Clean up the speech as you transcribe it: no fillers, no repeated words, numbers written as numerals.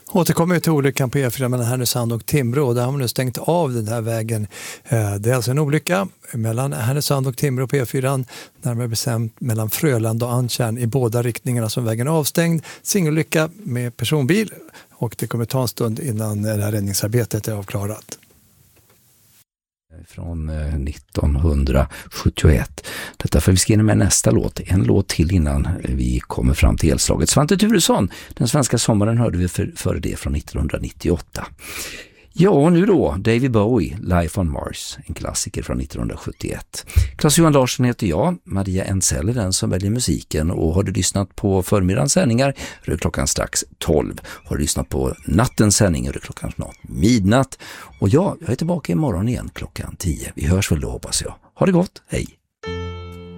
Återkommer till olyckan på E4 mellan Härnösand och Timrå. Där har man nu stängt av den här vägen. Det är alltså en olycka mellan Härnösand och Timrå på E4, närmare bestämt mellan Fröland och Antjärn i båda riktningarna som vägen är avstängd. Singelolycka med personbil och det kommer ta en stund innan det här räddningsarbetet är avklarat. Från 1971. Detta för vi ska in med nästa låt. En låt till innan vi kommer fram till elslaget. Svante Thuresson, Den svenska sommaren hörde vi före det från 1998. Ja, och nu då, David Bowie, Life on Mars, en klassiker från 1971. Claes-Johan Larsson heter jag, Maria Ensell är den som väljer musiken och har du lyssnat på förmiddagens sändningar är klockan strax 12. Har du lyssnat på nattens sändning är klockan snart midnatt. Och jag är tillbaka imorgon igen klockan 10. Vi hörs väl då hoppas jag. Ha det gott, hej!